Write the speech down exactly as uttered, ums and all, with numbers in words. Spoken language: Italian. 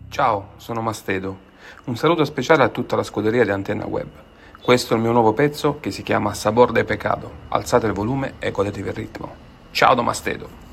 Ciao, sono Mastedo. Un saluto speciale a tutta la scuderia di Antenna Web. Questo è il mio nuovo pezzo che si chiama Sabor de Pecado. Alzate il volume e godetevi il ritmo. Ciao da Mastedo.